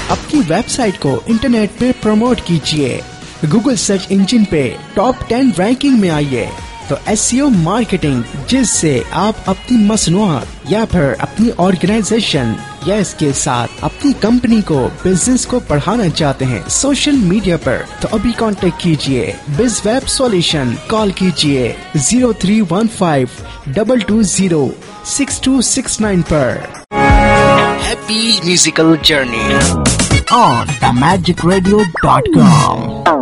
अपनी वेबसाइट को इंटरनेट पे प्रमोट कीजिए, गूगल सर्च इंजन पे टॉप 10 रैंकिंग में आइए। तो SEO मार्केटिंग, जिससे आप अपनी मसनूआत या फिर अपनी ऑर्गेनाइजेशन या इसके साथ अपनी कंपनी को, बिजनेस को बढ़ाना चाहते हैं सोशल मीडिया पर, तो अभी कांटेक्ट कीजिए BizWeb सॉल्यूशन। कॉल कीजिए 0315 220 6269 पर। Happy musical journey on themagicradio.com।